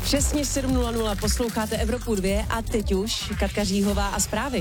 Přesně 7:00 posloucháte Evropu 2 a teď už Katka Říhová a zprávy.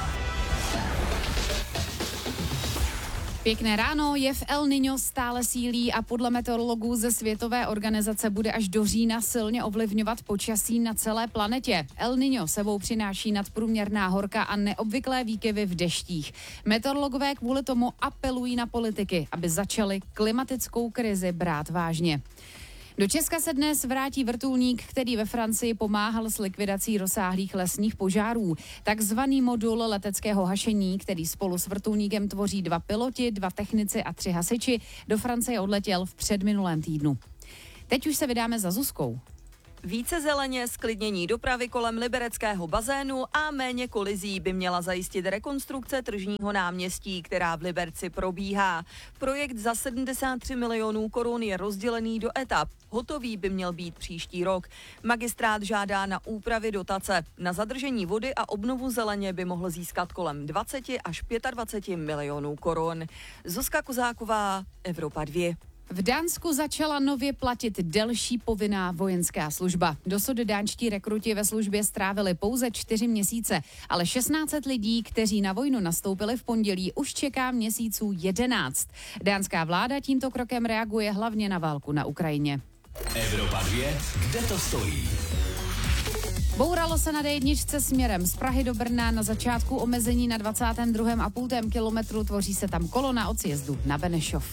Pěkné ráno, jev El Niño stále sílí a podle meteorologů ze Světové organizace bude až do října silně ovlivňovat počasí na celé planetě. El Niño sebou přináší nadprůměrná horka a neobvyklé výkyvy v deštích. Meteorologové kvůli tomu apelují na politiky, aby začali klimatickou krizi brát vážně. Do Česka se dnes vrátí vrtulník, který ve Francii pomáhal s likvidací rozsáhlých lesních požárů. Takzvaný modul leteckého hašení, který spolu s vrtulníkem tvoří 2 piloti, 2 technici a 3 hasiči, do Francie odletěl v předminulém týdnu. Teď už se vydáme za Zuzkou. Více zeleně, zklidnění dopravy kolem libereckého bazénu a méně kolizí by měla zajistit rekonstrukce tržního náměstí, která v Liberci probíhá. Projekt za 73 milionů korun je rozdělený do etap. Hotový by měl být příští rok. Magistrát žádá na úpravy dotace. Na zadržení vody a obnovu zeleně by mohl získat kolem 20 až 25 milionů korun. Zuzka Kozáková, Evropa 2. V Dánsku začala nově platit delší povinná vojenská služba. Dosud dánští rekruti ve službě strávili pouze 4 měsíce, ale 1600 lidí, kteří na vojnu nastoupili v pondělí, už čeká měsíců 11. Dánská vláda tímto krokem reaguje hlavně na válku na Ukrajině. Evropa 2, kde to stojí? Bouralo se na D1 směrem z Prahy do Brna na začátku omezení na 22,5 kilometru, tvoří se tam kolona od sjezdu na Benešov.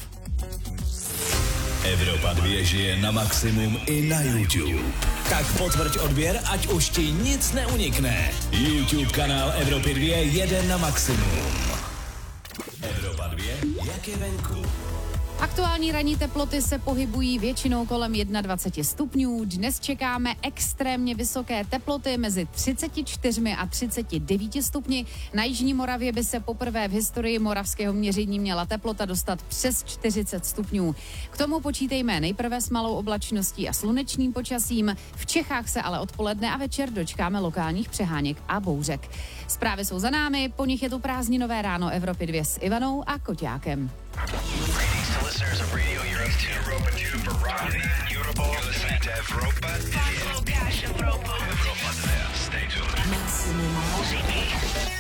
Evropa 2 žije na maximum i na YouTube. Tak potvrď odběr, ať už ti nic neunikne. YouTube kanál Evropy 2 jede na maximum. Evropa 2, jak je venku? Aktuální ranní teploty se pohybují většinou kolem 21 stupňů. Dnes čekáme extrémně vysoké teploty mezi 34 a 39 stupni. Na jižní Moravě by se poprvé v historii moravského měření měla teplota dostat přes 40 stupňů. K tomu počítejme nejprve s malou oblačností a slunečným počasím. V Čechách se ale odpoledne a večer dočkáme lokálních přeháněk a bouřek. Zprávy jsou za námi, po nich je tu prázdninové ráno Evropy 2 s Ivanou a Koťákem. Listeners of Radio Europe 2 for Rocky, Europa, you're listening to Europa. Europa 2, stay tuned.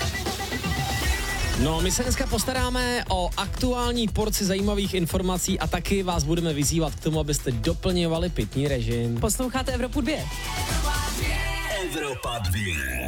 No, my se dneska postaráme o aktuální porci zajímavých informací a taky vás budeme vyzývat k tomu, abyste doplňovali pitný režim. Posloucháte Evropu 2. Evropa 2.